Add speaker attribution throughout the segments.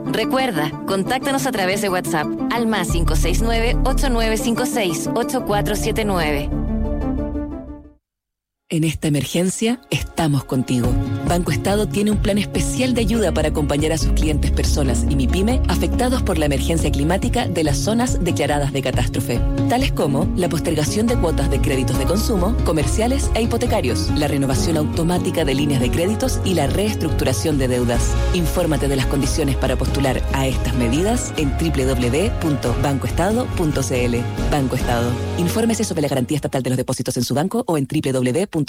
Speaker 1: Recuerda, contáctanos a través de WhatsApp al +569 8956 8479.
Speaker 2: En esta emergencia, estamos contigo. Banco Estado tiene un plan especial de ayuda para acompañar a sus clientes, personas y MIPYME afectados por la emergencia climática de las zonas declaradas de catástrofe, tales como la postergación de cuotas de créditos de consumo, comerciales e hipotecarios, la renovación automática de líneas de créditos y la reestructuración de deudas. Infórmate de las condiciones para postular a estas medidas en www.bancoestado.cl. Banco Estado. Infórmese sobre la garantía estatal de los depósitos en su banco o en www.cmfchile.cl.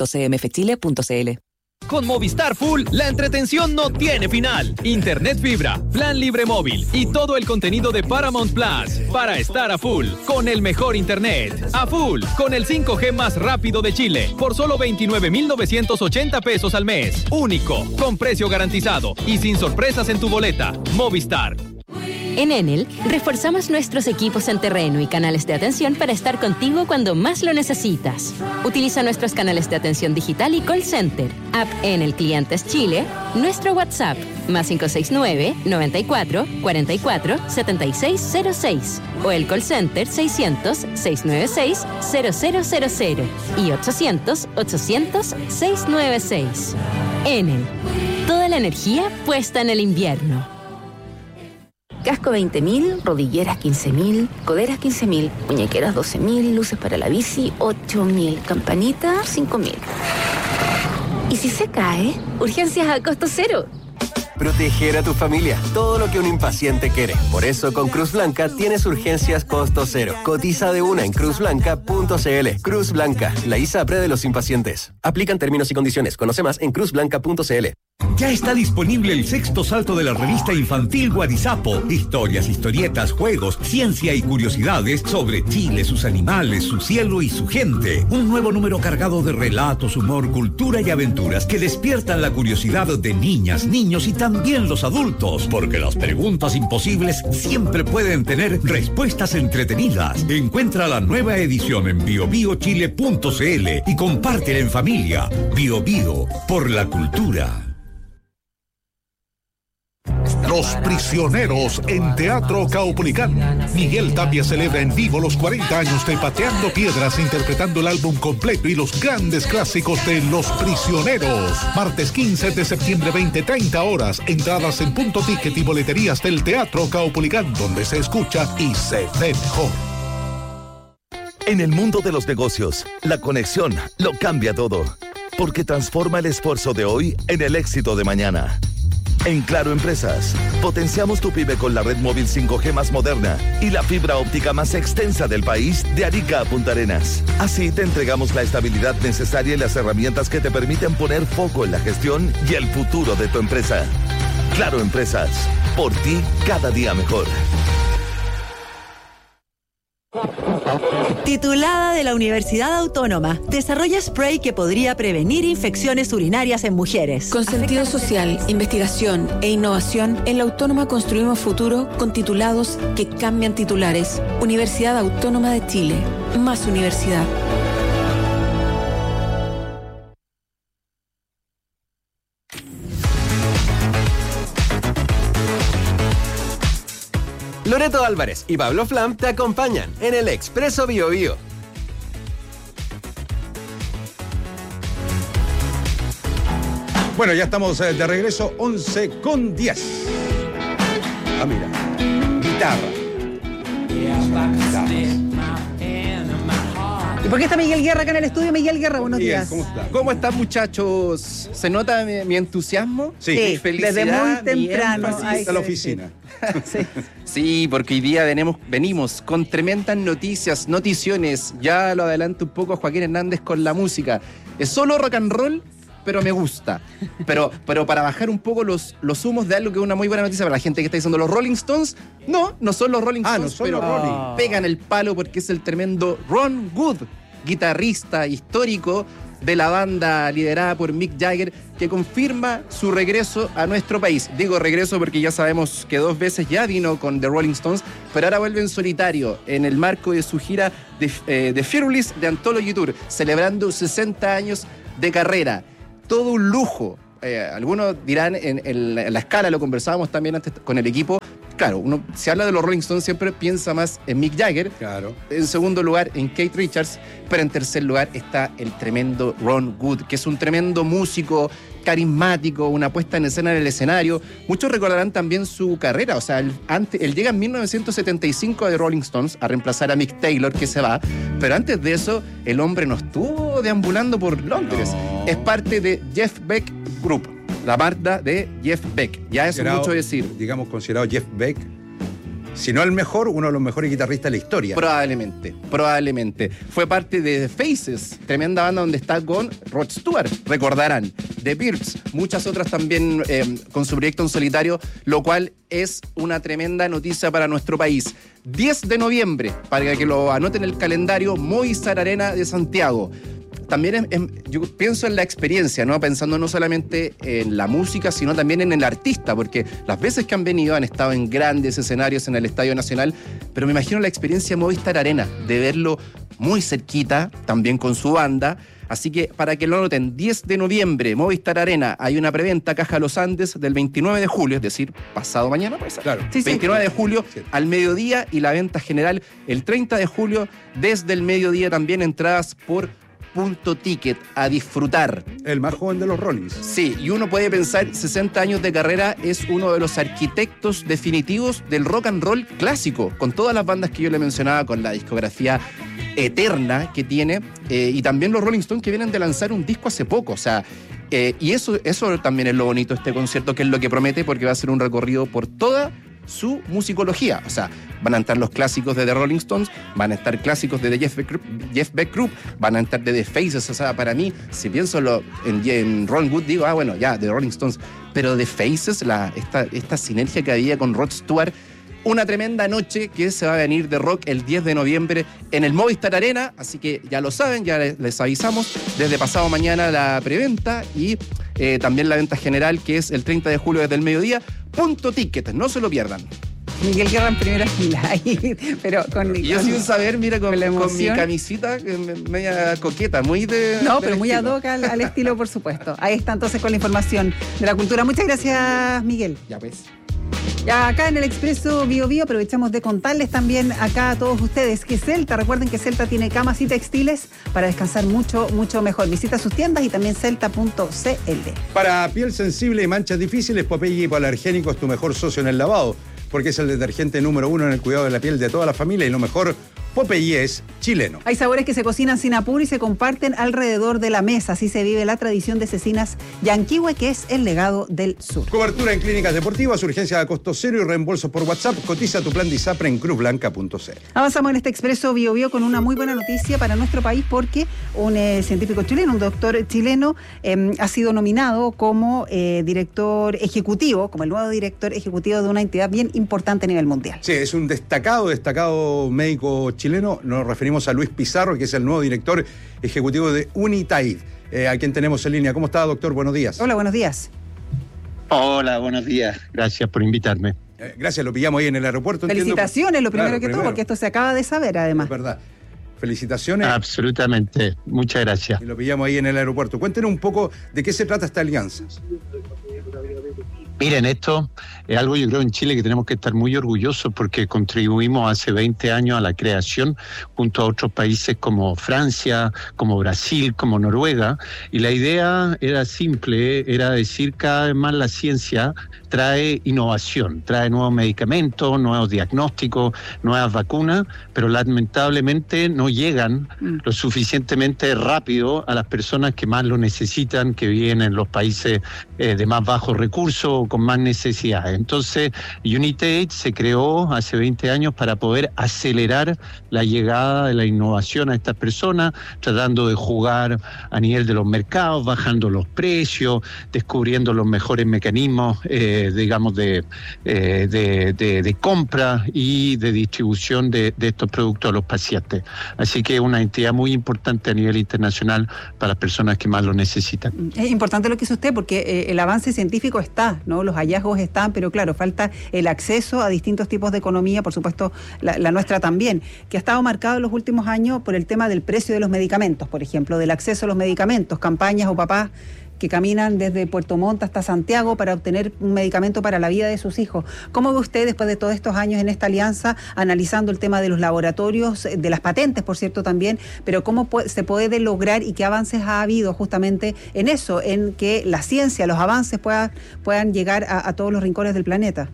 Speaker 3: Con Movistar Full, la entretención no tiene final. Internet fibra, plan libre móvil y todo el contenido de Paramount Plus para estar a full con el mejor internet. A full con el 5G más rápido de Chile por solo 29,980 pesos al mes. Único, con precio garantizado y sin sorpresas en tu boleta. Movistar.
Speaker 4: En Enel, reforzamos nuestros equipos en terreno y canales de atención para estar contigo cuando más lo necesitas. Utiliza nuestros canales de atención digital y call center, app Enel Clientes Chile, nuestro WhatsApp, +569 94 44 7606 o el call center 600 696 0000 y 800 800 696. Enel, toda la energía puesta en el invierno.
Speaker 5: Casco 20.000, rodilleras 15.000, coderas 15.000, muñequeras 12.000, luces para la bici 8.000, campanita 5.000. ¿Y si se cae? Urgencias a costo cero.
Speaker 6: Proteger a tu familia, todo lo que un impaciente quiere. Por eso con Cruz Blanca tienes urgencias costo cero. Cotiza de una en cruzblanca.cl. Cruz Blanca, la ISAPRE de los impacientes. Aplican términos y condiciones. Conoce más en cruzblanca.cl.
Speaker 7: Ya está disponible el sexto salto de la revista infantil Guarizapo. Historias, historietas, juegos, ciencia y curiosidades sobre Chile, sus animales, su cielo y su gente. Un nuevo número cargado de relatos, humor, cultura y aventuras que despiertan la curiosidad de niñas, niños y también los adultos. Porque las preguntas imposibles siempre pueden tener respuestas entretenidas. Encuentra la nueva edición en biobiochile.cl y compártela en familia. Bio Bio, por la cultura.
Speaker 8: Los Prisioneros en Teatro Caupolicán. Miguel Tapia celebra en vivo los 40 años de Pateando Piedras, interpretando el álbum completo y los grandes clásicos de Los Prisioneros. Martes 15 de septiembre, 20:30 horas. Entradas en Punto Ticket y boleterías del Teatro Caupolicán, donde se escucha y se ve mejor.
Speaker 9: En el mundo de los negocios, la conexión lo cambia todo, porque transforma el esfuerzo de hoy en el éxito de mañana. En Claro Empresas, potenciamos tu pyme con la red móvil 5G más moderna y la fibra óptica más extensa del país de Arica a Punta Arenas. Así te entregamos la estabilidad necesaria y las herramientas que te permiten poner foco en la gestión y el futuro de tu empresa. Claro Empresas, por ti cada día mejor.
Speaker 10: Titulada de la Universidad Autónoma, desarrolla spray que podría prevenir infecciones urinarias en mujeres.
Speaker 11: Con sentido social, investigación e innovación, en la Autónoma construimos futuro con titulados que cambian titulares. Universidad Autónoma de Chile. Más universidad.
Speaker 6: Loreto Álvarez y Pablo Flam te acompañan en el Expreso Bio Bio.
Speaker 12: Bueno, ya estamos de regreso, 11:10. Ah, mira, guitarra.
Speaker 13: ¿Y por qué está Miguel Guerra acá en el estudio? Miguel Guerra, buenos días.
Speaker 12: ¿Cómo está?
Speaker 14: ¿Cómo están, muchachos? ¿Se nota mi entusiasmo?
Speaker 12: Sí,
Speaker 14: mi felicidad,
Speaker 13: desde muy temprano.
Speaker 12: A la oficina.
Speaker 14: Sí, porque hoy día venimos con tremendas noticias, noticiones. Ya lo adelanto un poco a Joaquín Hernández con la música. Es solo rock and roll, pero me gusta. Pero para bajar un poco los humos de algo que es una muy buena noticia para la gente que está diciendo los Rolling Stones. No son los Rolling Stones,
Speaker 12: no son
Speaker 14: pero
Speaker 12: los Rolling.
Speaker 14: pegan el palo porque es el tremendo Ron Wood, guitarrista histórico de la banda liderada por Mick Jagger, que confirma su regreso a nuestro país. Digo regreso porque ya sabemos que 2 veces ya vino con The Rolling Stones, pero ahora vuelve en solitario en el marco de su gira de Fearless de Anthology Tour, celebrando 60 años de carrera. Todo un lujo algunos dirán en la escala, lo conversábamos también antes con el equipo. Claro, uno se habla de los Rolling Stones, siempre piensa más en Mick Jagger.
Speaker 12: Claro.
Speaker 14: En segundo lugar, en Keith Richards. Pero en tercer lugar está el tremendo Ron Wood, que es un tremendo músico, carismático, una puesta en escena en el escenario. Muchos recordarán también su carrera. O sea, él llega en 1975 de Rolling Stones a reemplazar a Mick Taylor, que se va. Pero antes de eso, el hombre no estuvo deambulando por Londres.
Speaker 12: No.
Speaker 14: Es parte de Jeff Beck Group. La banda de Jeff Beck. Ya eso es mucho decir.
Speaker 12: Digamos, considerado Jeff Beck, si no el mejor, uno de los mejores guitarristas de la historia.
Speaker 14: Probablemente. Fue parte de The Faces, tremenda banda donde está con Rod Stewart, recordarán. The Byrds, muchas otras también con su proyecto en solitario, lo cual es una tremenda noticia para nuestro país. 10 de noviembre, para que lo anoten en el calendario, Movistar Arena de Santiago. También yo pienso en la experiencia, ¿no? Pensando no solamente en la música, sino también en el artista, porque las veces que han venido han estado en grandes escenarios en el Estadio Nacional, pero me imagino la experiencia Movistar Arena, de verlo muy cerquita, también con su banda. Así que para que lo noten, 10 de noviembre, Movistar Arena, hay una preventa Caja Los Andes del 29 de julio, es decir, pasado mañana, pues.
Speaker 12: Claro.
Speaker 13: Sí,
Speaker 14: 29 de julio
Speaker 12: Sí.
Speaker 14: al mediodía, y la venta general el 30 de julio desde el mediodía, también entradas por Punto Ticket, a disfrutar.
Speaker 12: El más joven de los Rollins.
Speaker 14: Sí, y uno puede pensar, 60 años de carrera, es uno de los arquitectos definitivos del rock and roll clásico, con todas las bandas que yo le mencionaba, con la discografía eterna que tiene, y también los Rolling Stones, que vienen de lanzar un disco hace poco. O sea, y eso también es lo bonito de este concierto, que es lo que promete, porque va a ser un recorrido por toda su musicología. O sea, van a estar los clásicos de The Rolling Stones, van a estar clásicos de The Jeff Beck Group, van a estar de The Faces. O sea, para mí, si pienso en Ron Wood, digo, bueno, ya, The Rolling Stones. Pero The Faces, esta sinergia que había con Rod Stewart, una tremenda noche que se va a venir de rock el 10 de noviembre en el Movistar Arena. Así que ya lo saben, ya les avisamos, desde pasado mañana la preventa, y también la venta general, que es el 30 de julio desde el mediodía. Punto Ticket, no se lo pierdan.
Speaker 13: Miguel Guerra en primera fila. Pero
Speaker 14: Y yo sin saber, mira, con mi
Speaker 13: emoción.
Speaker 14: camisita media coqueta, muy de...
Speaker 13: No,
Speaker 14: de
Speaker 13: pero muy ad
Speaker 14: estilo.
Speaker 13: hoc al estilo, por supuesto. Ahí está entonces con la información de la cultura. Muchas gracias, Miguel.
Speaker 14: Ya pues.
Speaker 13: Ya acá en el Expreso Bio Bio aprovechamos de contarles también acá a todos ustedes que Celta, recuerden que Celta tiene camas y textiles para descansar mucho, mucho mejor. Visita sus tiendas y también celta.cl.
Speaker 12: Para piel sensible y manchas difíciles, Popeye Hipoalergénico es tu mejor socio en el lavado, porque es el detergente número 1 en el cuidado de la piel de toda la familia, y lo mejor, Popeye es chileno.
Speaker 13: Hay sabores que se cocinan sin apuro y se comparten alrededor de la mesa. Así se vive la tradición de Cecinas Yanquihue, que es el legado del sur.
Speaker 12: Cobertura en clínicas deportivas, urgencia a costo cero y reembolso por WhatsApp. Cotiza tu plan de ISAPRE en cruzblanca.cl.
Speaker 13: Avanzamos en este Expreso Bio Bio con una muy buena noticia para nuestro país, porque un científico chileno, un doctor chileno, ha sido nominado como director ejecutivo, como el nuevo director ejecutivo de una entidad bien importante a nivel mundial.
Speaker 12: Sí, es un destacado médico chileno. Nos referimos a Luis Pizarro, que es el nuevo director ejecutivo de Unitaid, a quien tenemos en línea. ¿Cómo está, doctor? Buenos días.
Speaker 13: Hola, buenos días.
Speaker 15: Hola, buenos días. Gracias por invitarme.
Speaker 12: Gracias, lo pillamos ahí en el aeropuerto.
Speaker 13: Felicitaciones, lo primero que todo, porque esto se acaba de saber, además.
Speaker 12: Es verdad. Felicitaciones.
Speaker 15: Absolutamente. Muchas gracias.
Speaker 12: Y lo pillamos ahí en el aeropuerto. Cuéntenos un poco de qué se trata esta alianza.
Speaker 15: Miren, esto es algo, yo creo, en Chile que tenemos que estar muy orgullosos, porque contribuimos hace 20 años a la creación junto a otros países como Francia, como Brasil, como Noruega, y la idea era simple, era decir, cada vez más la ciencia trae innovación, trae nuevos medicamentos, nuevos diagnósticos, nuevas vacunas, pero lamentablemente no llegan lo suficientemente rápido a las personas que más lo necesitan, que viven en los países de más bajos recursos, con más necesidades. Entonces, Unitaid se creó hace 20 años para poder acelerar la llegada de la innovación a estas personas, tratando de jugar a nivel de los mercados, bajando los precios, descubriendo los mejores mecanismos, digamos, de compra y de distribución de estos productos a los pacientes. Así que es una entidad muy importante a nivel internacional para las personas que más lo necesitan.
Speaker 13: Es importante lo que hizo usted, porque el avance científico está, ¿no? Los hallazgos están, pero claro, falta el acceso a distintos tipos de economía, por supuesto la nuestra también, que ha estado marcado en los últimos años por el tema del precio de los medicamentos, por ejemplo, del acceso a los medicamentos, campañas o papás que caminan desde Puerto Montt hasta Santiago para obtener un medicamento para la vida de sus hijos. ¿Cómo ve usted, después de todos estos años en esta alianza, analizando el tema de los laboratorios, de las patentes, por cierto, también, pero cómo se puede lograr y qué avances ha habido justamente en eso, en que la ciencia, los avances puedan llegar a todos los rincones del planeta?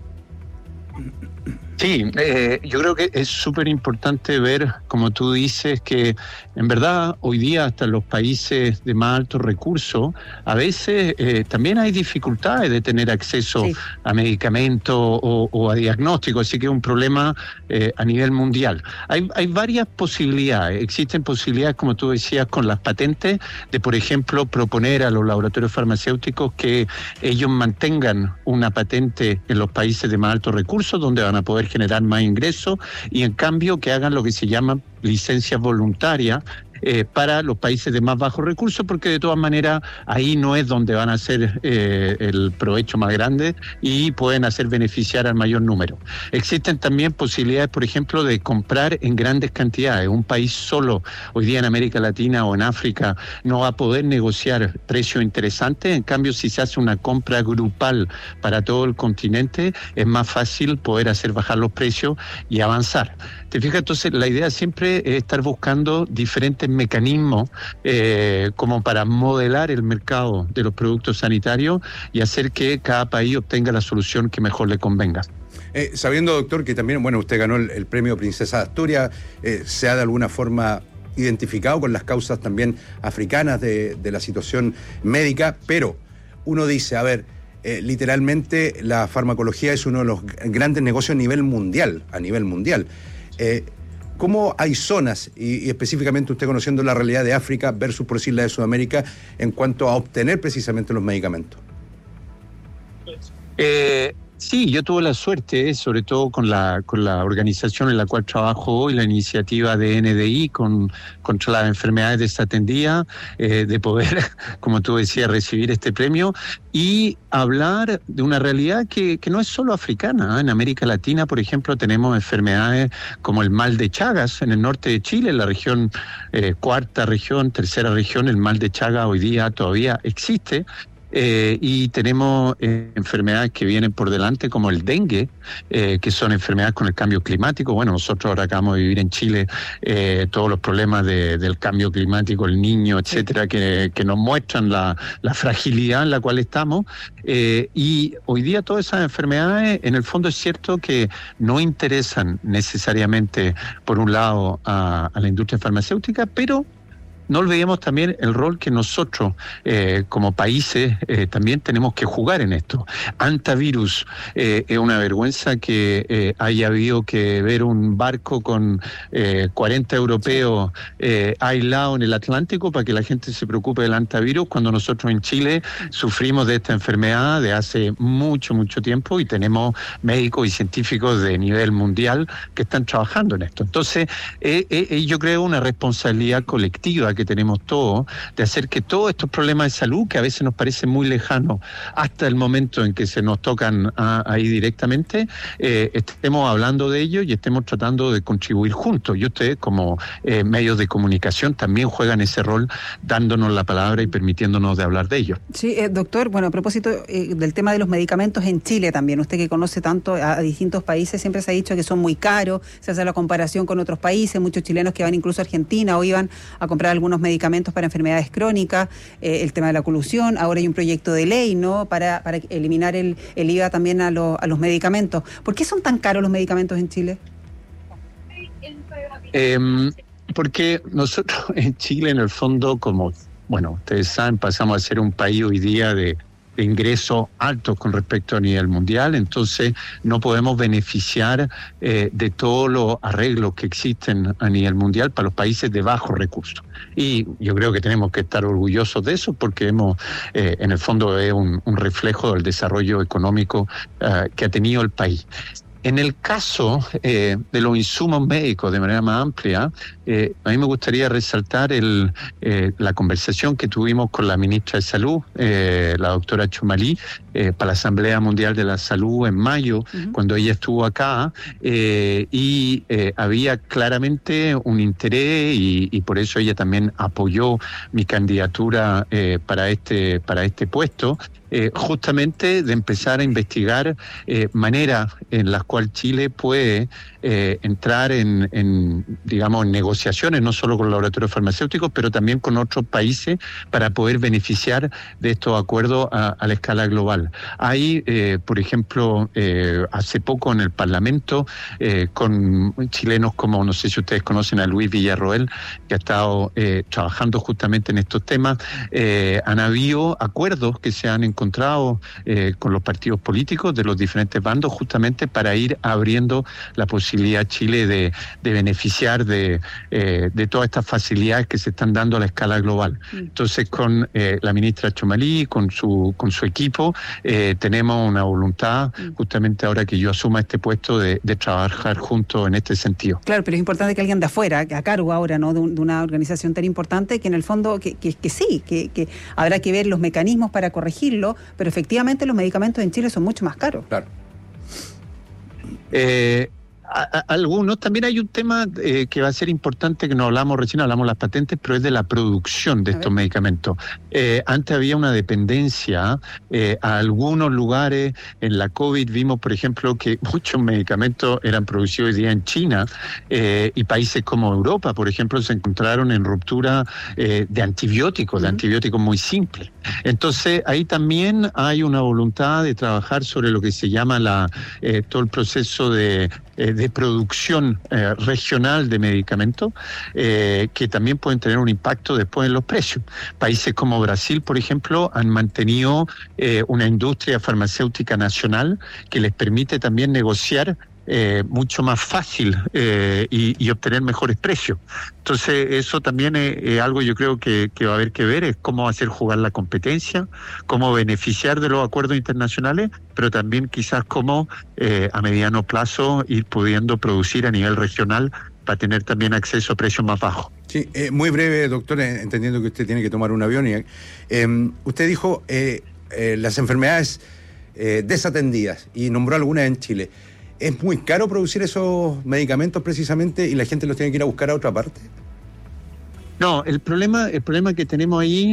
Speaker 15: Sí, yo creo que es súper importante ver, como tú dices, que en verdad hoy día hasta los países de más altos recursos, a veces también hay dificultades de tener acceso a medicamentos o a diagnósticos, así que es un problema a nivel mundial. Hay varias posibilidades, existen posibilidades, como tú decías, con las patentes, de por ejemplo proponer a los laboratorios farmacéuticos que ellos mantengan una patente en los países de más altos recursos, donde van a poder generar más ingresos, y en cambio que hagan lo que se llama licencias voluntarias para los países de más bajos recursos, porque de todas maneras ahí no es donde van a hacer el provecho más grande y pueden hacer beneficiar al mayor número. Existen también posibilidades, por ejemplo, de comprar en grandes cantidades. Un país solo, hoy día en América Latina o en África, no va a poder negociar precios interesantes. En cambio, si se hace una compra grupal para todo el continente, es más fácil poder hacer bajar los precios y avanzar. ¿Te fijas? Entonces, la idea siempre es estar buscando diferentes mecanismos como para modelar el mercado de los productos sanitarios y hacer que cada país obtenga la solución que mejor le convenga.
Speaker 12: Sabiendo, doctor, que también, bueno, usted ganó el premio Princesa de Asturias, ¿se ha de alguna forma identificado con las causas también africanas de la situación médica? Pero uno dice, a ver, literalmente la farmacología es uno de los grandes negocios a nivel mundial. ¿Cómo hay zonas, y específicamente usted conociendo la realidad de África versus, por decir, la de Sudamérica, en cuanto a obtener precisamente los medicamentos?
Speaker 15: Sí, yo tuve la suerte, sobre todo con la organización en la cual trabajo hoy, la iniciativa de NDI contra las enfermedades desatendidas, de poder, como tú decías, recibir este premio y hablar de una realidad que no es solo africana. En América Latina, por ejemplo, tenemos enfermedades como el mal de Chagas en el norte de Chile, la región cuarta región, tercera región, el mal de Chagas hoy día todavía existe. Y tenemos enfermedades que vienen por delante como el dengue, que son enfermedades con el cambio climático. Bueno, nosotros ahora acabamos de vivir en Chile todos los problemas del cambio climático, el Niño, etcétera, que nos muestran la fragilidad en la cual estamos, y hoy día todas esas enfermedades en el fondo es cierto que no interesan necesariamente por un lado a la industria farmacéutica, pero no olvidemos también el rol que nosotros, como países, también tenemos que jugar en esto. Antivirus, es una vergüenza que haya habido que ver un barco con 40 europeos aislados en el Atlántico para que la gente se preocupe del antivirus, cuando nosotros en Chile sufrimos de esta enfermedad de hace mucho, mucho tiempo y tenemos médicos y científicos de nivel mundial que están trabajando en esto. Entonces, yo creo una responsabilidad colectiva que tenemos todos, de hacer que todos estos problemas de salud, que a veces nos parecen muy lejanos hasta el momento en que se nos tocan ahí directamente, estemos hablando de ellos y estemos tratando de contribuir juntos. Y ustedes, como medios de comunicación, también juegan ese rol, dándonos la palabra y permitiéndonos de hablar de ellos.
Speaker 13: Sí, doctor, bueno, a propósito del tema de los medicamentos en Chile también, usted que conoce tanto a distintos países, siempre se ha dicho que son muy caros, se hace la comparación con otros países, muchos chilenos que van incluso a Argentina o iban a comprar algunos medicamentos para enfermedades crónicas, el tema de la colusión. Ahora hay un proyecto de ley, ¿no?, para eliminar el IVA también a los medicamentos. ¿Por qué son tan caros los medicamentos en Chile?
Speaker 15: Porque nosotros en Chile, en el fondo, como, bueno, ustedes saben, pasamos a ser un país hoy día de ingresos altos con respecto a nivel mundial, entonces no podemos beneficiar de todos los arreglos que existen a nivel mundial para los países de bajos recursos. Y yo creo que tenemos que estar orgullosos de eso porque en el fondo es un reflejo del desarrollo económico que ha tenido el país. En el caso de los insumos médicos de manera más amplia, a mí me gustaría resaltar la conversación que tuvimos con la ministra de Salud, la doctora Chumalí, para la Asamblea Mundial de la Salud en mayo, cuando ella estuvo acá, y había claramente un interés y por eso ella también apoyó mi candidatura para este puesto. Justamente de empezar a investigar maneras en las cuales Chile puede entrar en negociaciones, no solo con los laboratorios farmacéuticos, pero también con otros países para poder beneficiar de estos acuerdos a la escala global. Hay, por ejemplo, hace poco en el Parlamento, con chilenos como, no sé si ustedes conocen a Luis Villarroel, que ha estado trabajando justamente en estos temas, han habido acuerdos que se han encontrado con los partidos políticos de los diferentes bandos justamente para ir abriendo la posibilidad a Chile de beneficiar de todas estas facilidades que se están dando a la escala global. Entonces, con la ministra Chumalí, con su equipo, tenemos una voluntad, justamente ahora que yo asuma este puesto, de trabajar juntos en este sentido.
Speaker 13: Claro, pero es importante que alguien de afuera, a cargo ahora, ¿no?, de una organización tan importante, que en el fondo, que sí, que habrá que ver los mecanismos para corregirlo, pero efectivamente los medicamentos en Chile son mucho más caros.
Speaker 12: Claro.
Speaker 15: Algunos, también hay un tema que va a ser importante, que no hablamos recién, hablamos de las patentes, pero es de la producción de estos medicamentos. Antes había una dependencia a algunos lugares. En la COVID vimos, por ejemplo, que muchos medicamentos eran producidos hoy día en China, y países como Europa, por ejemplo, se encontraron en ruptura de antibióticos, muy simples. Entonces, ahí también hay una voluntad de trabajar sobre lo que se llama todo el proceso de producción regional de medicamentos, que también pueden tener un impacto después en los precios. Países como Brasil, por ejemplo, han mantenido una industria farmacéutica nacional que les permite también negociar mucho más fácil y obtener mejores precios. Entonces, eso también es algo, yo creo que va a haber que ver, es cómo hacer jugar la competencia, cómo beneficiar de los acuerdos internacionales, pero también quizás cómo a mediano plazo ir pudiendo producir a nivel regional para tener también acceso a precios más bajos.
Speaker 12: Sí, muy breve, doctor, entendiendo que usted tiene que tomar un avión. Usted dijo las enfermedades desatendidas y nombró algunas en Chile. ¿Es muy caro producir esos medicamentos precisamente y la gente los tiene que ir a buscar a otra parte?
Speaker 15: No, el problema que tenemos ahí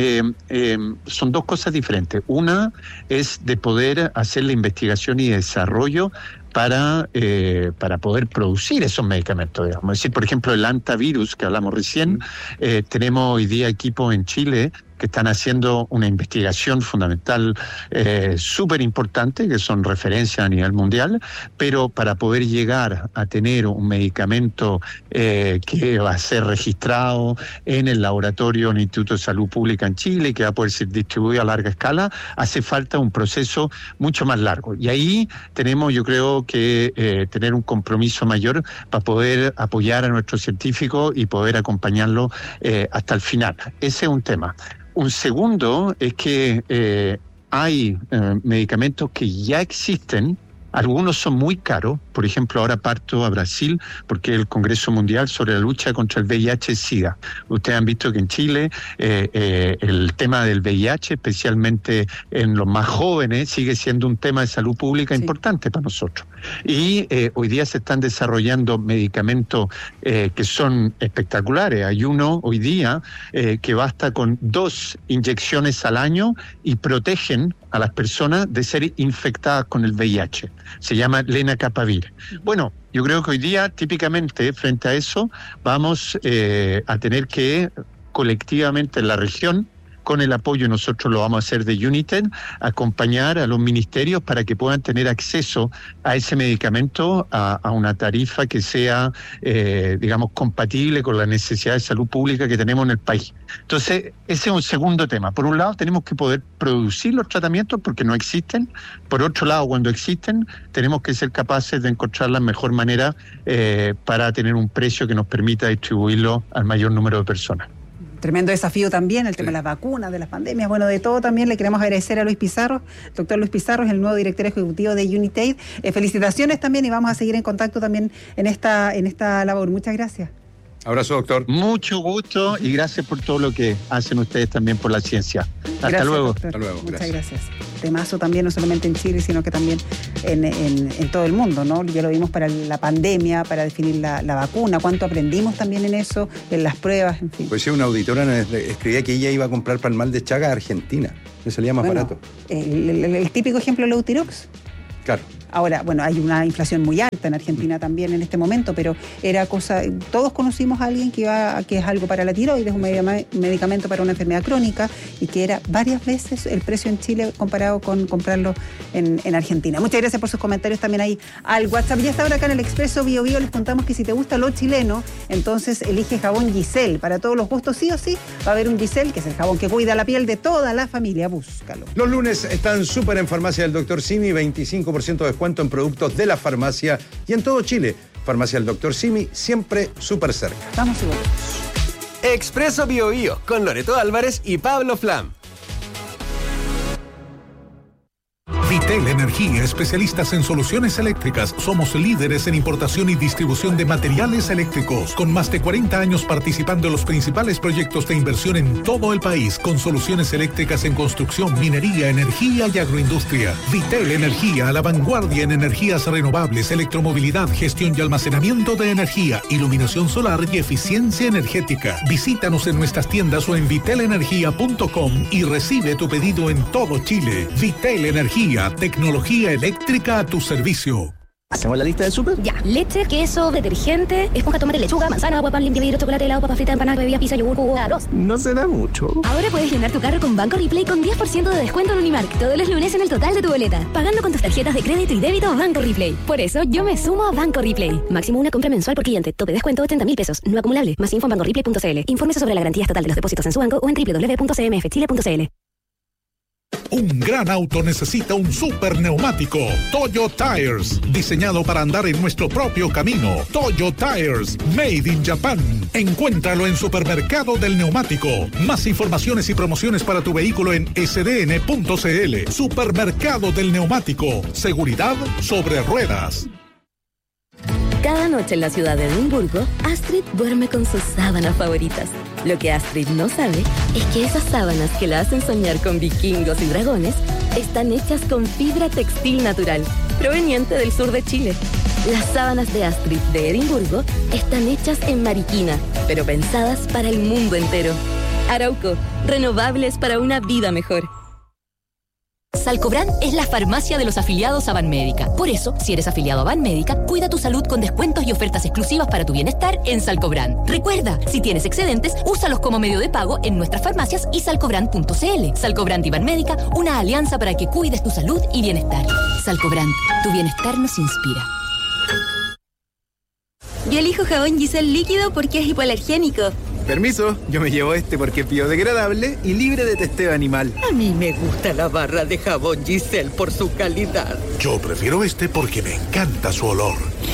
Speaker 15: son dos cosas diferentes. Una es de poder hacer la investigación y desarrollo para poder producir esos medicamentos, digamos. Es decir, por ejemplo, el antivirus que hablamos recién, tenemos hoy día equipos en Chile que están haciendo una investigación fundamental súper importante, que son referencias a nivel mundial, pero para poder llegar a tener un medicamento que va a ser registrado en el laboratorio en el Instituto de Salud Pública en Chile, que va a poder ser distribuido a larga escala, hace falta un proceso mucho más largo. Y ahí tenemos, yo creo, que tener un compromiso mayor para poder apoyar a nuestros científicos y poder acompañarlos hasta el final. Ese es un tema. Un segundo es que hay medicamentos que ya existen, algunos son muy caros. Por ejemplo, ahora parto a Brasil porque el Congreso Mundial sobre la lucha contra el VIH-Sida. Ustedes han visto que en Chile el tema del VIH, especialmente en los más jóvenes, sigue siendo un tema de salud pública importante para nosotros. Y hoy día se están desarrollando medicamentos que son espectaculares. Hay uno hoy día que basta con 2 inyecciones al año y protegen a las personas de ser infectadas con el VIH. Se llama lenacapavir. Bueno, yo creo que hoy día, típicamente, frente a eso, vamos a tener que colectivamente en la región, con el apoyo, nosotros lo vamos a hacer de UNITED, acompañar a los ministerios para que puedan tener acceso a ese medicamento a una tarifa que sea, digamos, compatible con las necesidades de salud pública que tenemos en el país. Entonces, ese es un segundo tema. Por un lado, tenemos que poder producir los tratamientos porque no existen. Por otro lado, cuando existen, tenemos que ser capaces de encontrar la mejor manera para tener un precio que nos permita distribuirlo al mayor número de personas.
Speaker 13: tremendo desafío también, el tema de las vacunas, de las pandemias, bueno, de todo también. Le queremos agradecer a Luis Pizarro, doctor Luis Pizarro, es el nuevo director ejecutivo de Unitaid. Felicitaciones también y vamos a seguir en contacto también en esta labor. Muchas gracias.
Speaker 12: Abrazo, doctor.
Speaker 15: Mucho gusto y gracias por todo lo que hacen ustedes también por la ciencia. Hasta luego.
Speaker 13: Doctor. Hasta luego. Muchas gracias. Temazo también, no solamente en Chile, sino que también en todo el mundo, ¿no? Ya lo vimos para la pandemia, para definir la vacuna, cuánto aprendimos también en eso, en las pruebas, en fin.
Speaker 12: Pues sí, una auditora escribía que ella iba a comprar palmal de Chaga a Argentina, le salía más barato.
Speaker 13: El típico ejemplo de Eutirox.
Speaker 12: Claro.
Speaker 13: Ahora, bueno, hay una inflación muy alta en Argentina también en este momento, pero era cosa, todos conocimos a alguien que es algo para la tiroides, un medicamento para una enfermedad crónica, y que era varias veces el precio en Chile comparado con comprarlo en Argentina. Muchas gracias por sus comentarios también ahí al WhatsApp. Ya está ahora acá en el Expreso Bio Bio, les contamos que si te gusta lo chileno, entonces elige jabón Giselle. Para todos los gustos, sí o sí, va a haber un Giselle, que es el jabón que cuida la piel de toda la familia. Búscalo.
Speaker 12: Los lunes están súper en Farmacia del Dr. Simi, 25% de descuento en productos de la farmacia y en todo Chile. Farmacia del Dr. Simi, siempre súper cerca.
Speaker 13: Vamos y volvemos.
Speaker 6: Expreso Bio Bio, con Loreto Álvarez y Pablo Flam.
Speaker 8: Vitel Energía, especialistas en soluciones eléctricas. Somos líderes en importación y distribución de materiales eléctricos, con más de 40 años participando en los principales proyectos de inversión en todo el país, con soluciones eléctricas en construcción, minería, energía y agroindustria. Vitel Energía, a la vanguardia en energías renovables, electromovilidad, gestión y almacenamiento de energía, iluminación solar y eficiencia energética. Visítanos en nuestras tiendas o en vitelenergia.com y recibe tu pedido en todo Chile. Vitel Energía, tecnología eléctrica a tu servicio.
Speaker 16: ¿Hacemos la lista del súper?
Speaker 17: Ya. Leche, queso, detergente, esponja, tomate, lechuga, manzana, agua, pan, limpia vidrio, chocolate, helado, papa frita, empanadas, bebidas, pizza, yogur, jugo, arroz.
Speaker 16: No será mucho.
Speaker 17: Ahora puedes llenar tu carro con Banco Replay con 10% de descuento en Unimark todos los lunes en el total de tu boleta, pagando con tus tarjetas de crédito y débito Banco Replay. Por eso yo me sumo a Banco Replay. Máximo una compra mensual por cliente. Tope descuento 80.000 pesos. No acumulable. Más info en bancoreplay.cl. Infórmese sobre la garantía estatal de los depósitos en su banco o en www.cmfchile.cl.
Speaker 8: Un gran auto necesita un super neumático. Toyo Tires, diseñado para andar en nuestro propio camino. Toyo Tires, made in Japan. Encuéntralo en Supermercado del Neumático. Más informaciones y promociones para tu vehículo en sdn.cl. Supermercado del Neumático. Seguridad sobre ruedas.
Speaker 4: Cada noche en la ciudad de Edimburgo, Astrid duerme con sus sábanas favoritas. Lo que Astrid no sabe es que esas sábanas que la hacen soñar con vikingos y dragones están hechas con fibra textil natural, proveniente del sur de Chile. Las sábanas de Astrid de Edimburgo están hechas en Mariquina, pero pensadas para el mundo entero. Arauco, renovables para una vida mejor. Salcobran es la farmacia de los afiliados a Banmédica. Por eso, si eres afiliado a Banmédica, cuida tu salud con descuentos y ofertas exclusivas para tu bienestar en Salcobran. Recuerda, si tienes excedentes, úsalos como medio de pago en nuestras farmacias y salcobran.cl. Salcobran y Banmédica, una alianza para que cuides tu salud y bienestar. Salcobran, tu bienestar nos inspira.
Speaker 18: Yo elijo jabón Giselle líquido porque es hipoalergénico.
Speaker 16: Permiso, yo me llevo este porque es biodegradable y libre de testeo animal.
Speaker 19: A mí me gusta la barra de jabón Giselle por su calidad.
Speaker 8: Yo prefiero este porque me encanta su olor.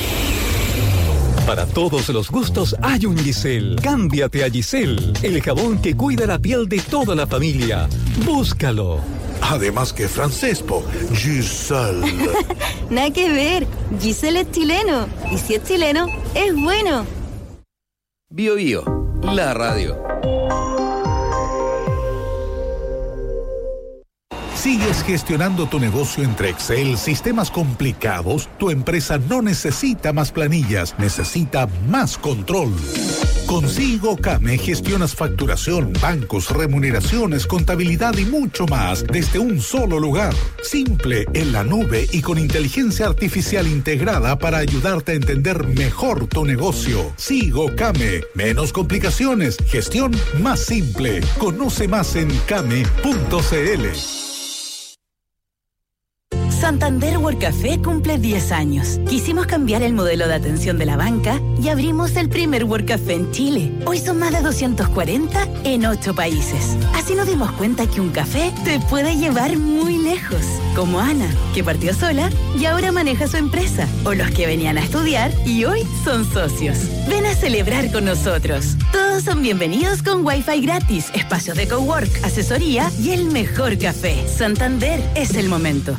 Speaker 20: Para todos los gustos hay un Giselle. Cámbiate a Giselle, el jabón que cuida la piel de toda la familia. Búscalo.
Speaker 8: Además que francés, Giselle.
Speaker 18: Nada que ver, Giselle es chileno. Y si es chileno, es bueno.
Speaker 14: Bio Bio, la radio.
Speaker 8: ¿Sigues gestionando tu negocio entre Excel, sistemas complicados? Tu empresa no necesita más planillas, necesita más control. Con SigoCame gestionas facturación, bancos, remuneraciones, contabilidad y mucho más desde un solo lugar. Simple, en la nube y con inteligencia artificial integrada para ayudarte a entender mejor tu negocio. SigoCame, menos complicaciones, gestión más simple. Conoce más en came.cl.
Speaker 21: Santander World Café cumple 10 años. Quisimos cambiar el modelo de atención de la banca y abrimos el primer World Café en Chile. Hoy son más de 240 en 8 países. Así nos dimos cuenta que un café te puede llevar muy lejos. como Ana, que partió sola y ahora maneja su empresa, o los que venían a estudiar y hoy son socios. Ven a celebrar con nosotros. Todos son bienvenidos con Wi-Fi gratis, espacios de cowork, asesoría y el mejor café. Santander es el momento.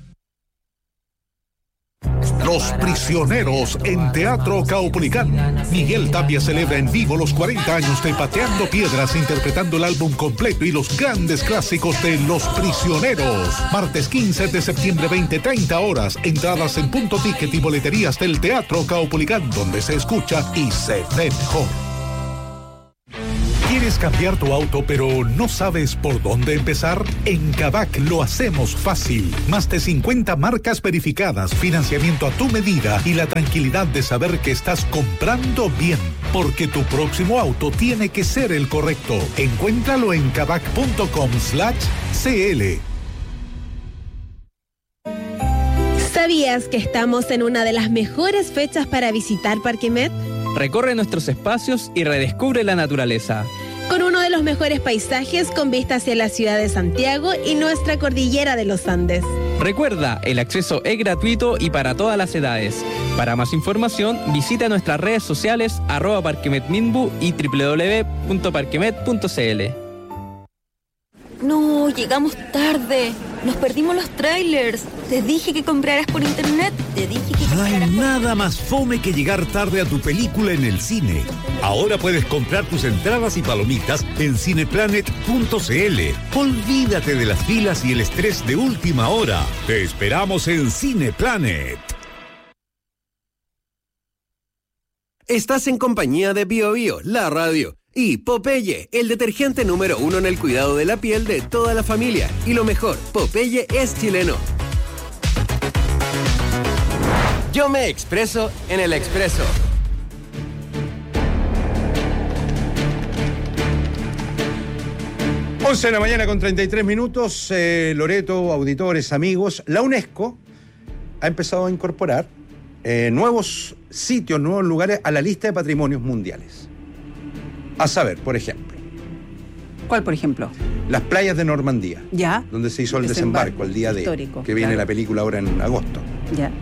Speaker 8: Los Prisioneros en Teatro Caupolicán. Miguel Tapia celebra en vivo los 40 años de Pateando Piedras, interpretando el álbum completo y los grandes clásicos de Los Prisioneros. Martes 15 de septiembre, 20:30 horas. Entradas en Punto Ticket y boleterías del Teatro Caupolicán, donde se escucha y se ve mejor. ¿Quieres cambiar tu auto pero no sabes por dónde empezar? En Kavak lo hacemos fácil. Más de 50 marcas verificadas, financiamiento a tu medida y la tranquilidad de saber que estás comprando bien. Porque tu próximo auto tiene que ser el correcto. Encuéntralo en kavak.com/cl.
Speaker 1: ¿Sabías que estamos en una de las mejores fechas para visitar Parque Met?
Speaker 22: Recorre nuestros espacios y redescubre la naturaleza.
Speaker 1: Con uno de los mejores paisajes con vista hacia la ciudad de Santiago y nuestra cordillera de los Andes.
Speaker 22: Recuerda, el acceso es gratuito y para todas las edades. Para más información, visita nuestras redes sociales @parquemetminbu y www.parquemet.cl.
Speaker 18: No, llegamos tarde. Nos perdimos los trailers. Te dije que compraras por internet.
Speaker 7: No hay nada más fome que llegar tarde a tu película en el cine. Ahora puedes comprar tus entradas y palomitas en cineplanet.cl. Olvídate de las filas y el estrés de última hora. Te esperamos en Cineplanet.
Speaker 6: Estás en compañía de Bio Bio, la radio. Y Popeye, el detergente número 1 en el cuidado de la piel de toda la familia. Y lo mejor, Popeye es chileno. Yo me expreso en el Expreso.
Speaker 12: Once de la mañana con 33 minutos. Loreto, auditores, amigos. La UNESCO ha empezado a incorporar nuevos sitios, nuevos lugares a la lista de patrimonios mundiales. A saber, por ejemplo.
Speaker 13: ¿Cuál, por ejemplo?
Speaker 12: Las playas de Normandía.
Speaker 13: Ya.
Speaker 12: Donde se hizo el desembarco el día
Speaker 13: histórico,
Speaker 12: de. Que viene
Speaker 13: claro.
Speaker 12: la película ahora en agosto.
Speaker 13: Ya.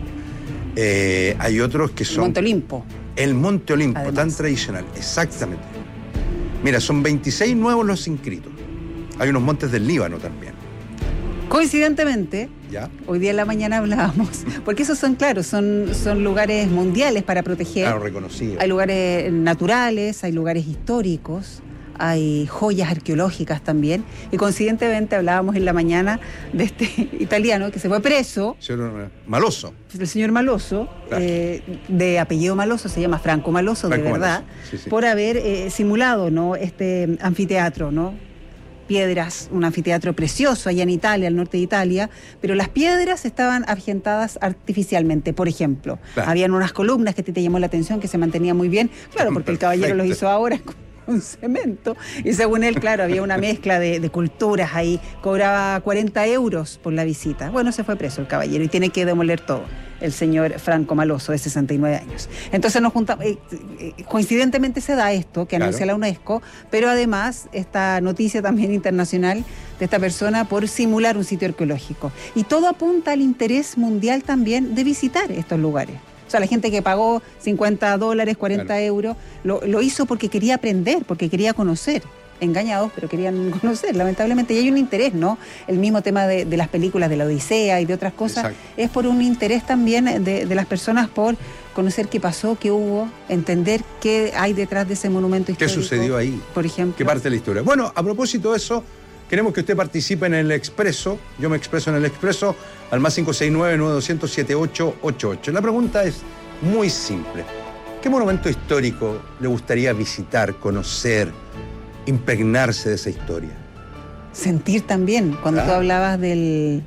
Speaker 12: Hay otros que son.
Speaker 13: Monte Olimpo.
Speaker 12: El Monte Olimpo,
Speaker 13: Además.
Speaker 12: tan tradicional. Exactamente. Mira, son 26 nuevos los inscritos. Hay unos montes del Líbano también.
Speaker 13: Coincidentemente,
Speaker 12: ¿Ya?
Speaker 13: hoy día en la mañana hablábamos, porque esos son, claro, son lugares mundiales para proteger.
Speaker 12: Claro, reconocidos.
Speaker 13: Hay lugares naturales, hay lugares históricos, hay joyas arqueológicas también. Y coincidentemente hablábamos en la mañana de este italiano que se fue preso.
Speaker 12: Señor Maloso.
Speaker 13: El señor Maloso,
Speaker 12: Claro.
Speaker 13: de apellido Maloso, se llama Franco Maloso,
Speaker 12: Franco
Speaker 13: de verdad,
Speaker 12: Maloso, sí, sí.
Speaker 13: por haber simulado, ¿no?, este anfiteatro, ¿no? Piedras, un anfiteatro precioso allá en Italia, al norte de Italia, pero las piedras estaban agentadas artificialmente. Por ejemplo,
Speaker 12: Claro.
Speaker 13: habían unas columnas que te llamó la atención, que se mantenían muy bien, claro, porque el caballero los
Speaker 12: Perfecto.
Speaker 13: hizo ahora con cemento, y según él, claro, había una mezcla de culturas ahí, cobraba 40 euros por la visita. Bueno, se fue preso el caballero y tiene que demoler todo, el señor Franco Maloso, de 69 años. Entonces nos juntamos, coincidentemente se da esto que anuncia
Speaker 12: Claro.
Speaker 13: la UNESCO, pero además esta noticia también internacional de esta persona por simular un sitio arqueológico. Y todo apunta al interés mundial también de visitar estos lugares. O sea, la gente que pagó $50, 40
Speaker 12: Claro.
Speaker 13: euros, lo hizo porque quería aprender, porque quería conocer. Engañados, pero querían conocer, lamentablemente. Y hay un interés, ¿no? El mismo tema de las películas de la Odisea y de otras cosas,
Speaker 12: Exacto.
Speaker 13: es por un interés también de las personas por conocer qué pasó, qué hubo, entender qué hay detrás de ese monumento
Speaker 12: ¿Qué
Speaker 13: histórico.
Speaker 12: sucedió ahí?
Speaker 13: Por ejemplo.
Speaker 12: ¿Qué parte de la historia? Bueno, a propósito de eso, queremos que usted participe en el Expreso. Yo me expreso en el Expreso al más 569-9200-7888. La pregunta es muy simple. ¿Qué monumento histórico le gustaría visitar, conocer, impregnarse de esa historia?
Speaker 13: Sentir también, cuando tú hablabas del...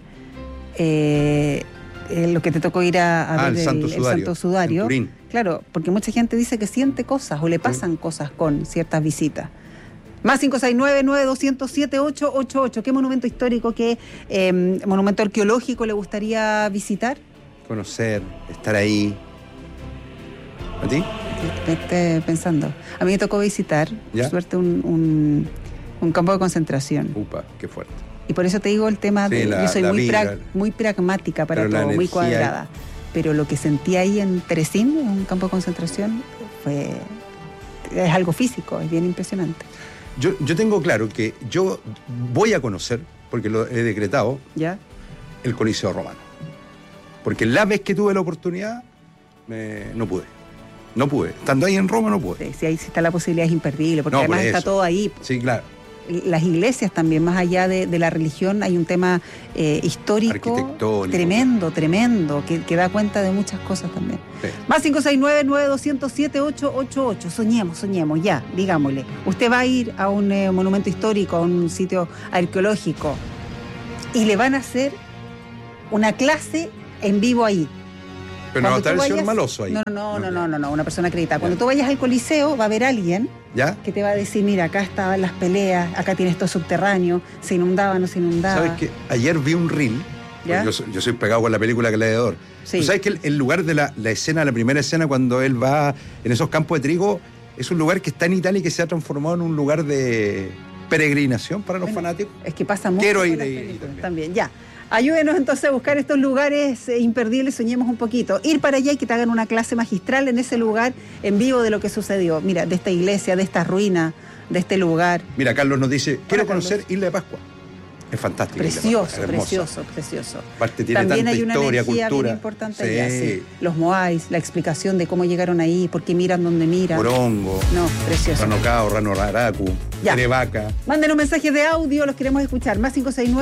Speaker 13: lo que te tocó ir a ver
Speaker 12: el Santo Sudario, en Turín.
Speaker 13: Claro, porque mucha gente dice que siente cosas o le pasan cosas con ciertas visitas. Más 569-9200-7888. ¿Qué monumento histórico, qué monumento arqueológico le gustaría visitar?
Speaker 12: Conocer, estar ahí. ¿A ti?
Speaker 13: Vete pensando. A mí me tocó visitar,
Speaker 12: ¿Ya?
Speaker 13: por suerte, un campo de concentración.
Speaker 12: Upa, qué fuerte.
Speaker 13: Y por eso te digo el tema de... yo soy muy pragmática para todo, muy cuadrada. Pero lo que sentí ahí en Teresín, en un campo de concentración, es algo físico, es bien impresionante.
Speaker 12: Yo tengo claro que yo voy a conocer, porque lo he decretado,
Speaker 13: ¿ya?
Speaker 12: El Coliseo Romano. Porque la vez que tuve la oportunidad, no pude. Estando ahí en Roma, no pude.
Speaker 13: Sí, ahí sí está la posibilidad, es imperdible, porque además está todo ahí.
Speaker 12: Sí, claro.
Speaker 13: Las iglesias también, más allá de la religión, hay un tema histórico tremendo, que da cuenta de muchas cosas también. Sí. Más 569-9207-888. Soñemos, ya, digámosle. Usted va a ir a un monumento histórico, a un sitio arqueológico, y le van a hacer una clase en vivo ahí.
Speaker 12: Pero no va a estar el señor Maloso ahí.
Speaker 13: No, una persona acreditada. Cuando tú vayas al Coliseo, va a haber alguien que te va a decir, mira, acá estaban las peleas, acá tiene esto subterráneo, se inundaba, no se inundaba.
Speaker 12: ¿Sabes qué? Ayer vi un reel, yo soy pegado con la película Gladiador. Sí. ¿Tú sabes que el lugar de la escena, la primera escena, cuando él va en esos campos de trigo, es un lugar que está en Italia y que se ha transformado en un lugar de peregrinación para los fanáticos?
Speaker 13: Es que pasa mucho.
Speaker 12: Quiero ir ahí
Speaker 13: también, ya. Ayúdenos entonces a buscar estos lugares imperdibles, soñemos un poquito. Ir para allá y que te hagan una clase magistral en ese lugar, en vivo, de lo que sucedió. Mira, de esta iglesia, de esta ruina, de este lugar.
Speaker 12: Mira, Carlos nos dice, quiero conocer Isla de Pascua. Es fantástico.
Speaker 13: Precioso.
Speaker 12: Aparte tiene
Speaker 13: también
Speaker 12: tanta
Speaker 13: hay una
Speaker 12: historia,
Speaker 13: energía
Speaker 12: cultura.
Speaker 13: Bien importante allá, sí. Los moais, la explicación de cómo llegaron ahí, por qué miran donde miran.
Speaker 12: Morongo.
Speaker 13: No, precioso.
Speaker 12: Ranocao, Ranoraracu, Terevaca.
Speaker 13: Manden un mensaje de audio, los queremos escuchar. Más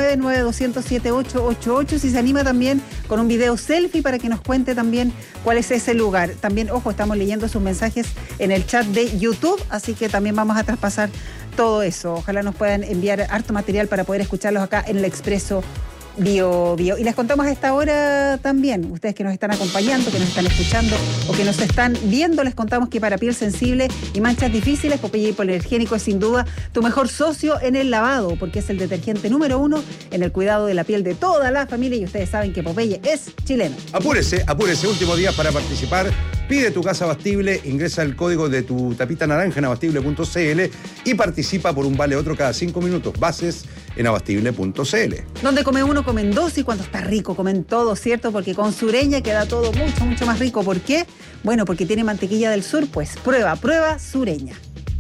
Speaker 13: 569-9207-888. Si se anima también con un video selfie para que nos cuente también cuál es ese lugar. También, ojo, estamos leyendo sus mensajes en el chat de YouTube, así que también vamos a traspasar todo eso. Ojalá nos puedan enviar harto material para poder escucharlos acá en el Expreso Bio. Y les contamos a esta hora también, ustedes que nos están acompañando, que nos están escuchando o que nos están viendo, les contamos que para piel sensible y manchas difíciles, Popeye Hipoalergénico es sin duda tu mejor socio en el lavado, porque es el detergente número 1 en el cuidado de la piel de toda la familia, y ustedes saben que Popeye es chileno.
Speaker 12: Apúrese, último día para participar. Pide tu casa Abastible, ingresa el código de tu tapita naranja en abastible.cl y participa por un vale otro cada 5 minutos. Bases en abastible.cl.
Speaker 13: Donde come uno, comen dos, y cuando está rico comen todo, ¿cierto? Porque con Sureña queda todo mucho más rico. ¿Por qué? Bueno, porque tiene mantequilla del sur, pues prueba Sureña.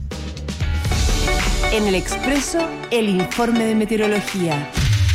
Speaker 21: En el Expreso, el informe de meteorología.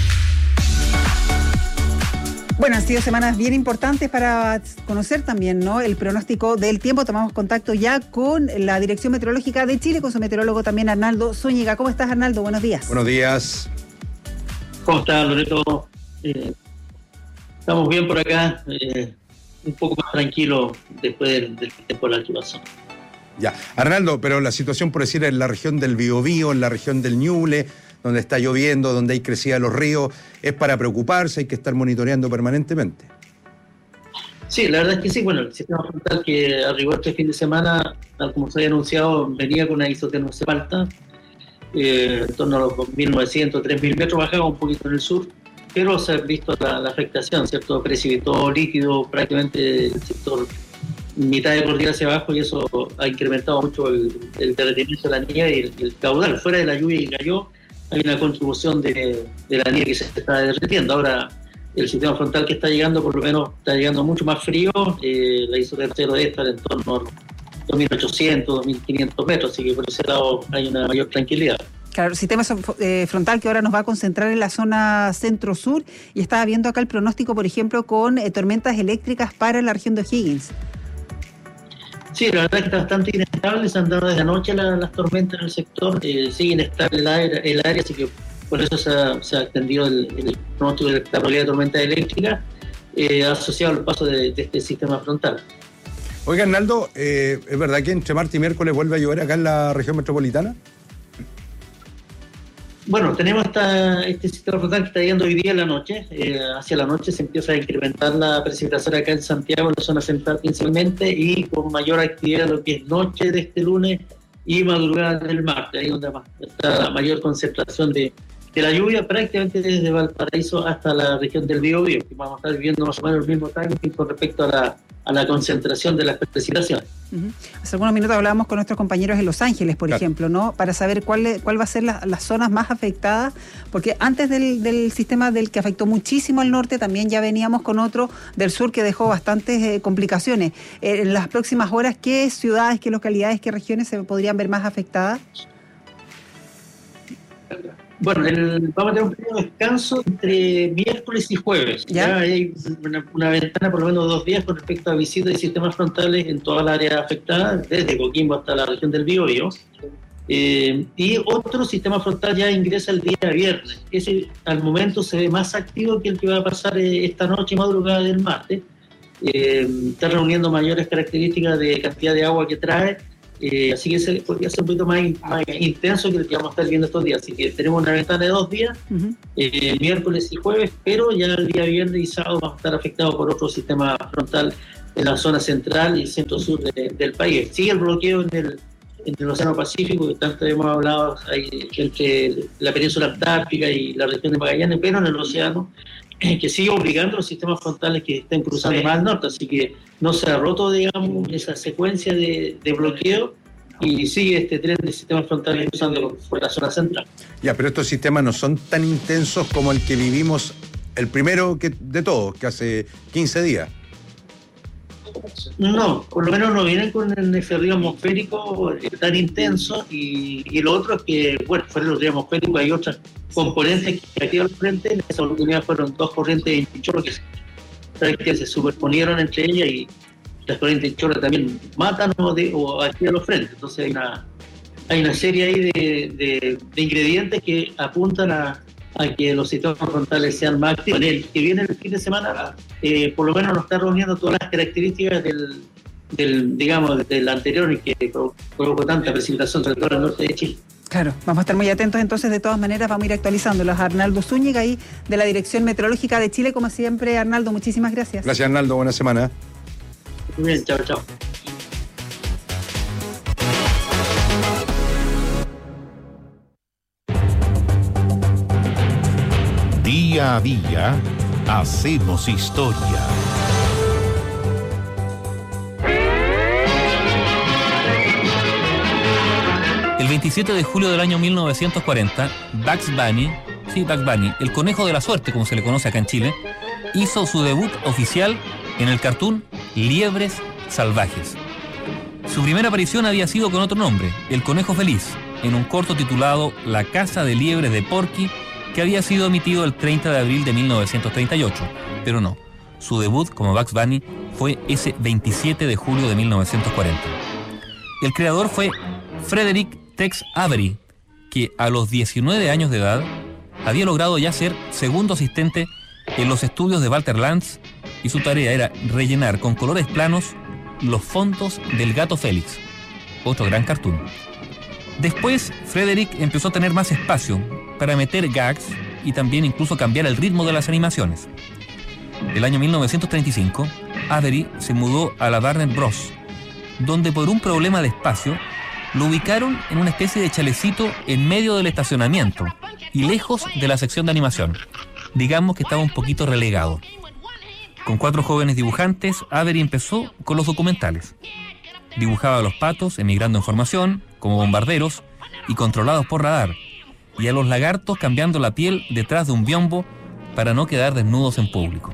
Speaker 13: Bueno, han sido semanas bien importantes para conocer también, ¿no?, el pronóstico del tiempo. Tomamos contacto ya con la Dirección Meteorológica de Chile, con su meteorólogo también, Arnaldo Zúñiga. ¿Cómo estás, Arnaldo? Buenos días.
Speaker 12: Buenos días.
Speaker 2: ¿Cómo estás, Loreto? Estamos bien por acá, un poco más tranquilo después del temporal que pasó.
Speaker 12: Ya, Arnaldo, pero la situación, por decir, en la región del Biobío, en la región del Ñuble, donde está lloviendo, donde hay crecida de los ríos, es para preocuparse, hay que estar monitoreando permanentemente.
Speaker 2: Sí, la verdad es que sí. Bueno, el sistema frontal que arribó este fin de semana, tal como se había anunciado, venía con una isotermos alta, en torno a los 2.900, 3.000 metros, bajaba un poquito en el sur, pero se ha visto la afectación, ¿cierto? Precipitó líquido prácticamente el sector mitad de cordillera hacia abajo, y eso ha incrementado mucho el derretimiento de la nieve y el caudal. Fuera de la lluvia que cayó, hay una contribución de la nieve que se está derritiendo. Ahora, el sistema frontal que está llegando, por lo menos está llegando mucho más frío. La isotermia debe estar en torno a 2.800, 2.500 metros, así que por ese lado hay una mayor tranquilidad.
Speaker 13: Claro, el sistema frontal que ahora nos va a concentrar en la zona centro-sur, y estaba viendo acá el pronóstico, por ejemplo, con tormentas eléctricas para la región de O'Higgins.
Speaker 2: Sí, la verdad es que está bastante inestable, se han dado desde anoche las tormentas en el sector, sigue inestable el área, así que por eso se ha extendido el pronóstico de la probabilidad de tormenta eléctrica asociado al paso de este sistema frontal.
Speaker 12: Oiga, Arnaldo, ¿es verdad que entre martes y miércoles vuelve a llover acá en la región metropolitana?
Speaker 2: Bueno, tenemos este sistema frontal que está llegando hoy día en la noche. Hacia la noche se empieza a incrementar la precipitación acá en Santiago, en la zona central principalmente, y con mayor actividad lo que es noche de este lunes y madrugada del martes, ahí donde está la mayor concentración de la lluvia prácticamente desde Valparaíso hasta la región del Biobío, que vamos a estar viviendo más o menos el mismo timing con respecto a la concentración de las precipitaciones.
Speaker 13: Hace algunos minutos hablábamos con nuestros compañeros en Los Ángeles, por ejemplo, ¿no? Para saber cuál va a ser las zonas más afectadas, porque antes del sistema del que afectó muchísimo al norte, también ya veníamos con otro del sur que dejó bastantes complicaciones. En las próximas horas, ¿qué ciudades, qué localidades, qué regiones se podrían ver más afectadas?
Speaker 2: Bueno, vamos a tener un pequeño descanso entre miércoles y jueves. Ya hay una ventana, por lo menos 2 días, con respecto a visitas de sistemas frontales en toda la área afectada, desde Coquimbo hasta la región del Biobío. Y otro sistema frontal ya ingresa el día viernes. Ese al momento se ve más activo que el que va a pasar esta noche y madrugada del martes. Está reuniendo mayores características de cantidad de agua que trae. Así que ese podría ser un poquito más intenso que el que vamos a estar viendo estos días. Así que tenemos una ventana de 2 días, miércoles y jueves, pero ya el día viernes y sábado vamos a estar afectados por otro sistema frontal en la zona central y centro-sur del país. Sigue el bloqueo en el Océano Pacífico, que tanto hemos hablado ahí, entre la península antártica y la región de Magallanes, pero en el océano, que sigue obligando a los sistemas frontales que estén cruzando más al norte, así que no se ha roto, digamos, esa secuencia de bloqueo y sigue este tren de sistemas frontales cruzando por la zona central.
Speaker 12: Ya, pero estos sistemas no son tan intensos como el que vivimos, el primero de todos, que hace 15 días.
Speaker 2: No, por lo menos no vienen con el río atmosférico tan intenso y lo otro es que, bueno, fuera del río atmosférico hay otras componentes que activan el frente. En esa oportunidad fueron 2 corrientes de chorro que se superponieron entre ellas y las corrientes de chorro también matan o activan los frentes. Entonces hay una serie ahí de ingredientes que apuntan a que los sistemas frontales sean más activos. En el que viene el fin de semana, por lo menos nos está reuniendo todas las características del anterior y que provocó tanta precipitación sobre todo en el norte de Chile.
Speaker 13: Claro, vamos a estar muy atentos entonces, de todas maneras vamos a ir actualizándolos. Arnaldo Zúñiga, ahí de la Dirección Meteorológica de Chile, como siempre. Arnaldo, muchísimas gracias.
Speaker 12: Gracias, Arnaldo, buena semana.
Speaker 2: Muy bien, chao, chao.
Speaker 8: Día a día, hacemos historia.
Speaker 3: El 27 de julio del año 1940, Bugs Bunny, el conejo de la suerte, como se le conoce acá en Chile, hizo su debut oficial en el cartoon Liebres Salvajes. Su primera aparición había sido con otro nombre, El Conejo Feliz, en un corto titulado La Casa de Liebres de Porky, que había sido emitido el 30 de abril de 1938. Pero no, su debut como Bugs Bunny fue ese 27 de julio de 1940. El creador fue Frederick Tex Avery, que a los 19 años de edad había logrado ya ser segundo asistente en los estudios de Walter Lantz, y su tarea era rellenar con colores planos los fondos del Gato Félix, otro gran cartoon. Después, Frederick empezó a tener más espacio para meter gags y también incluso cambiar el ritmo de las animaciones. El año 1935, Avery se mudó a la Warner Bros., donde por un problema de espacio lo ubicaron en una especie de chalecito en medio del estacionamiento y lejos de la sección de animación. Digamos que estaba un poquito relegado. Con 4 jóvenes dibujantes, Avery empezó con los documentales. Dibujaba a los patos emigrando en formación, como bombarderos y controlados por radar, y a los lagartos cambiando la piel detrás de un biombo para no quedar desnudos en público.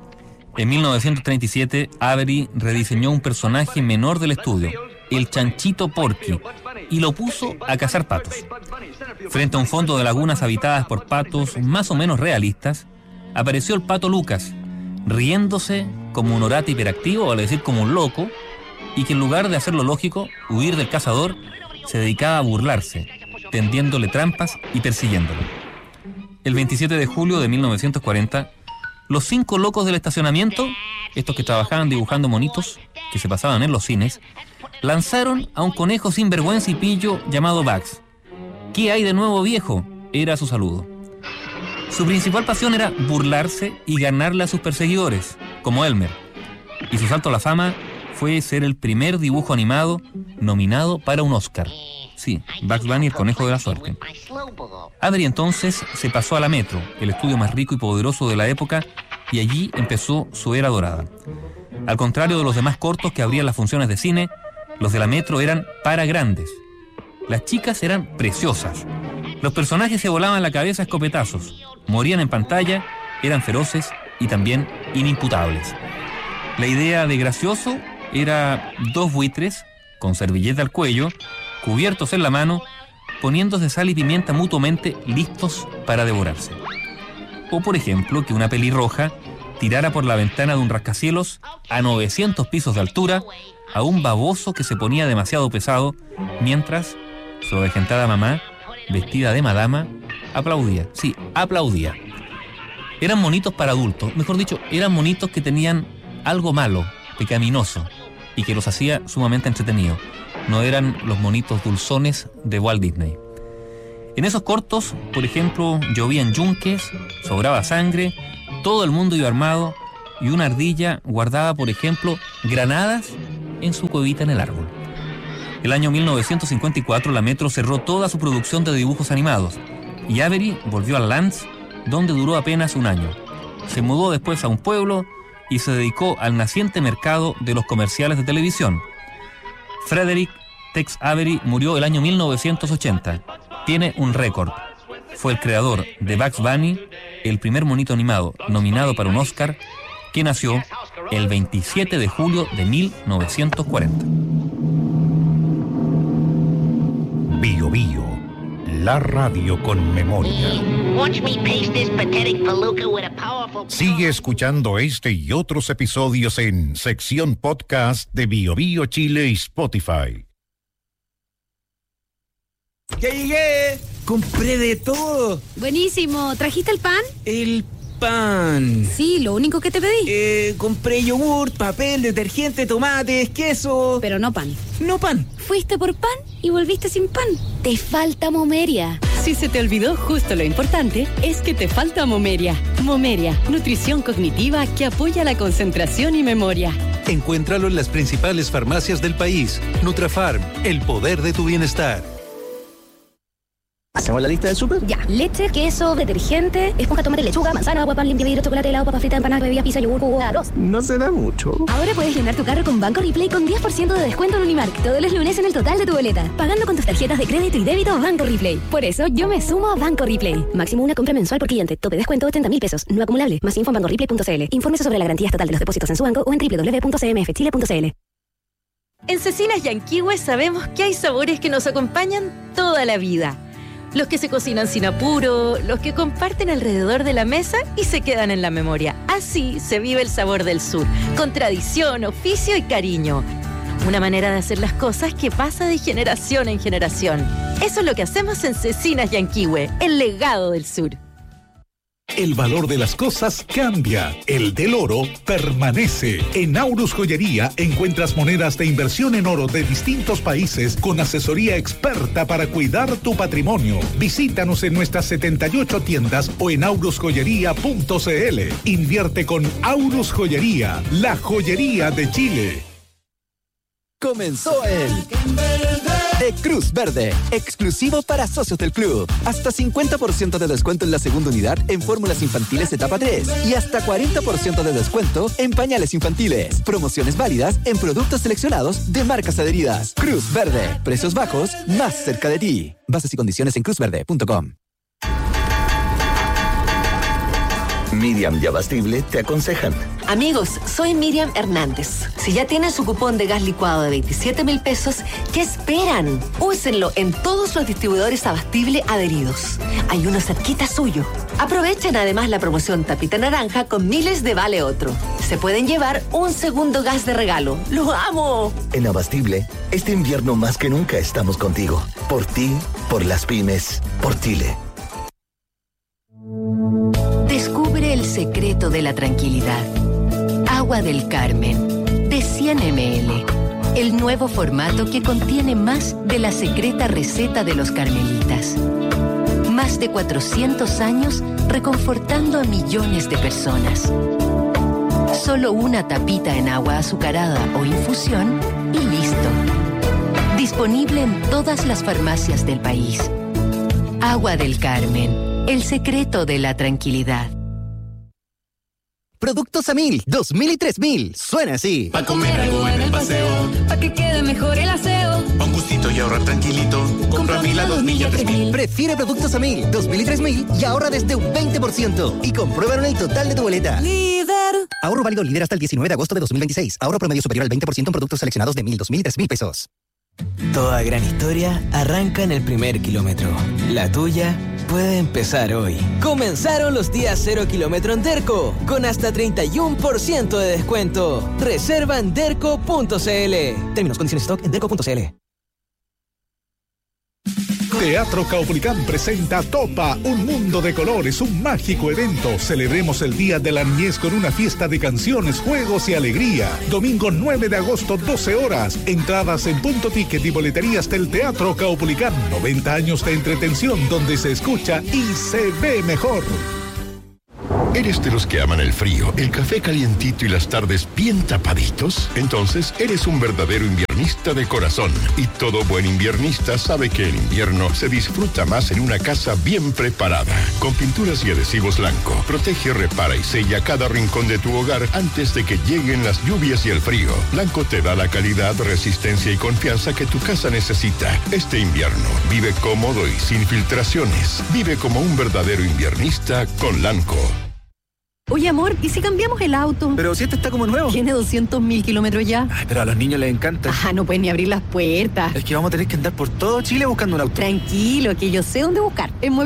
Speaker 3: En 1937, Avery rediseñó un personaje menor del estudio, el Chanchito Porky, y lo puso a cazar patos. Frente a un fondo de lagunas habitadas por patos más o menos realistas, apareció el pato Lucas, riéndose como un orate hiperactivo, vale decir como un loco, y que en lugar de hacer lo lógico, huir del cazador, se dedicaba a burlarse, tendiéndole trampas y persiguiéndolo. El 27 de julio de 1940, los 5 locos del estacionamiento, estos que trabajaban dibujando monitos que se pasaban en los cines, lanzaron a un conejo sin vergüenza y pillo llamado Bugs. ¿Qué hay de nuevo, viejo?, era su saludo. Su principal pasión era burlarse y ganarle a sus perseguidores, como Elmer, y su salto a la fama fue ser el primer dibujo animado nominado para un Oscar. Sí, Bugs Bunny, el conejo de la suerte. Avery entonces se pasó a la Metro, el estudio más rico y poderoso de la época, y allí empezó su era dorada. Al contrario de los demás cortos que abrían las funciones de cine, los de la Metro eran para grandes. Las chicas eran preciosas. Los personajes se volaban la cabeza a escopetazos, morían en pantalla, eran feroces y también inimputables. La idea de gracioso era dos buitres con servilleta al cuello, cubiertos en la mano, poniéndose sal y pimienta mutuamente, listos para devorarse. O, por ejemplo, que una pelirroja tirara por la ventana de un rascacielos a 900 pisos de altura a un baboso que se ponía demasiado pesado, mientras su avejentada mamá, vestida de madama, aplaudía. Sí, aplaudía. Eran monitos para adultos, mejor dicho, eran monitos que tenían algo malo, pecaminoso, y que los hacía sumamente entretenidos. No eran los monitos dulzones de Walt Disney. En esos cortos, por ejemplo, llovían yunques, sobraba sangre, todo el mundo iba armado y una ardilla guardaba, por ejemplo, granadas en su cuevita en el árbol. El año 1954 la Metro cerró toda su producción de dibujos animados y Avery volvió a Lance, donde duró apenas un año. Se mudó después a un pueblo y se dedicó al naciente mercado de los comerciales de televisión. Frederick Tex Avery murió el año 1980. Tiene un récord. Fue el creador de Bugs Bunny, el primer monito animado nominado para un Oscar, que nació el 27 de julio de 1940.
Speaker 8: Bio Bio, la radio con memoria. Sigue escuchando este y otros episodios en sección podcast de Bio Bio Chile y Spotify.
Speaker 5: ¡Ya llegué! ¡Compré de todo!
Speaker 9: Buenísimo. ¿Trajiste el pan?
Speaker 5: El pan.
Speaker 9: Sí, lo único que te pedí.
Speaker 5: Compré yogur, papel, detergente, tomates, queso.
Speaker 9: Pero no pan.
Speaker 5: No pan.
Speaker 9: Fuiste por pan y volviste sin pan. Te falta Momeria.
Speaker 4: Si se te olvidó justo lo importante, es que te falta Momeria. Momeria, nutrición cognitiva que apoya la concentración y memoria.
Speaker 23: Encuéntralo en las principales farmacias del país. Nutrafarm, el poder de tu bienestar.
Speaker 5: ¿Hacemos la lista del súper?
Speaker 9: Ya. Leche, queso, detergente, esponja, tomate, lechuga, manzana, agua, pan, limpia vidrio, chocolate, helado, papa frita, empanada, bebida, pizza, yogur, jugo, arroz.
Speaker 5: No se da mucho.
Speaker 17: Ahora puedes llenar tu carro con Banco Replay con 10% de descuento en Unimark todos los lunes en el total de tu boleta. Pagando con tus tarjetas de crédito y débito Banco Replay. Por eso yo me sumo a Banco Replay. Máximo una compra mensual por cliente. Tope descuento 80.000 pesos. No acumulable. Más info en bancoreplay.cl. Infórmese sobre la garantía estatal de los depósitos en su banco o en www.cmfchile.cl.
Speaker 24: En Cecinas Yanquihue sabemos que hay sabores que nos acompañan toda la vida. Los que se cocinan sin apuro, los que comparten alrededor de la mesa y se quedan en la memoria. Así se vive el sabor del sur, con tradición, oficio y cariño. Una manera de hacer las cosas que pasa de generación en generación. Eso es lo que hacemos en Cecinas Yanquihue, el legado del sur.
Speaker 8: El valor de las cosas cambia, el del oro permanece. En Aurus Joyería encuentras monedas de inversión en oro de distintos países con asesoría experta para cuidar tu patrimonio. Visítanos en nuestras 78 tiendas o en aurusjoyería.cl. Invierte con Aurus Joyería, la joyería de Chile.
Speaker 25: Comenzó el de Cruz Verde, exclusivo para socios del club. Hasta 50% de descuento en la segunda unidad en fórmulas infantiles etapa 3 y hasta 40% de descuento en pañales infantiles. Promociones válidas en productos seleccionados de marcas adheridas. Cruz Verde, precios bajos más cerca de ti. Bases y condiciones en cruzverde.com.
Speaker 26: Miriam y Abastible te aconsejan.
Speaker 27: Amigos, soy Miriam Hernández. Si ya tienen su cupón de gas licuado de 27.000 pesos, ¿qué esperan? Úsenlo en todos los distribuidores Abastible adheridos. Hay uno cerquita suyo. Aprovechen además la promoción Tapita Naranja con miles de vale otro. Se pueden llevar un segundo gas de regalo. ¡Lo amo!
Speaker 26: En Abastible, este invierno más que nunca estamos contigo. Por ti, por las pymes, por Chile.
Speaker 4: Descubre el secreto de la tranquilidad. Agua del Carmen, de 100 ml. El nuevo formato que contiene más de la secreta receta de los carmelitas. Más de 400 años reconfortando a millones de personas. Solo una tapita en agua azucarada o infusión y listo. Disponible en todas las farmacias del país. Agua del Carmen, el secreto de la tranquilidad.
Speaker 10: Productos Amil, 2000 y 3000. Suena así.
Speaker 11: Pa' comer algo en el paseo.
Speaker 14: Pa' que quede mejor el aseo.
Speaker 11: Pa' un gustito y ahorrar tranquilito. Compra Amil a 2000 y a 3000.
Speaker 10: Prefiere Productos Amil, 2000 y 3000 y ahorra desde un 20%. Y compruébalo en el total de tu boleta.
Speaker 14: Líder.
Speaker 10: Ahorro válido Líder hasta el 19 de agosto de 2026. Ahorro promedio superior al 20% en productos seleccionados de 1000, 2000 y 3000 pesos.
Speaker 15: Toda gran historia arranca en el primer kilómetro. La tuya puede empezar hoy. Comenzaron los días 0 kilómetro en Derco, con hasta 31% de descuento. Reserva en derco.cl. Términos, condiciones, stock en derco.cl.
Speaker 8: Teatro Caupolicán presenta Topa, un mundo de colores, un mágico evento. Celebremos el Día de la Niñez con una fiesta de canciones, juegos y alegría. Domingo 9 de agosto, 12 horas. Entradas en Punto Ticket y boleterías del Teatro Caupolicán. 90 años de entretención donde se escucha y se ve mejor.
Speaker 16: ¿Eres de los que aman el frío, el café calientito y las tardes bien tapaditos? Entonces, eres un verdadero inviernista de corazón. Y todo buen inviernista sabe que el invierno se disfruta más en una casa bien preparada. Con pinturas y adhesivos Blanco, protege, repara y sella cada rincón de tu hogar antes de que lleguen las lluvias y el frío. Blanco te da la calidad, resistencia y confianza que tu casa necesita. Este invierno, vive cómodo y sin filtraciones. Vive como un verdadero inviernista con Blanco.
Speaker 14: Oye, amor, ¿y si cambiamos el auto?
Speaker 5: Pero si este está como nuevo.
Speaker 14: Tiene 200.000 kilómetros ya.
Speaker 5: Ay, pero a los niños les encanta.
Speaker 14: Ajá, no pueden ni abrir las puertas.
Speaker 5: Es que vamos a tener que andar por todo Chile buscando un auto.
Speaker 14: Tranquilo, que yo sé dónde buscar. En